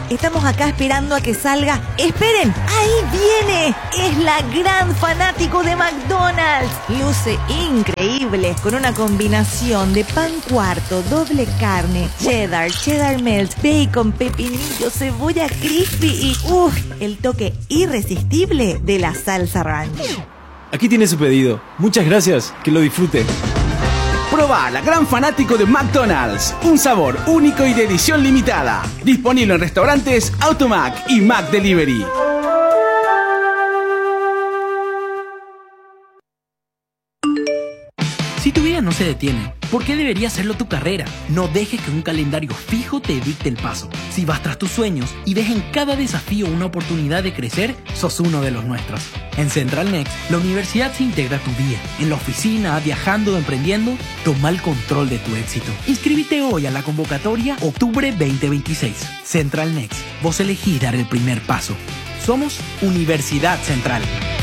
Estamos acá esperando a que salga. ¡Esperen! ¡Ahí viene! Es la gran fanático de McDonald's. Luce increíble, con una combinación de pan cuarto, doble carne, cheddar, cheddar melt, bacon, pepinillo, cebolla crispy y el toque irresistible de la salsa ranch. Aquí tiene su pedido. Muchas gracias. Que lo disfrute. Proba la gran fanático de McDonald's. Un sabor único y de edición limitada. Disponible en restaurantes Automac y Mac Delivery. Si tu vida no se detiene, ¿por qué debería hacerlo tu carrera? No dejes que un calendario fijo te dicte el paso. Si vas tras tus sueños y ves en cada desafío una oportunidad de crecer, sos uno de los nuestros. En Central Next, la universidad se integra a tu día. En la oficina, viajando o emprendiendo, toma el control de tu éxito. Inscríbete hoy a la convocatoria Octubre 2026. Central Next, vos elegís dar el primer paso. Somos Universidad Central.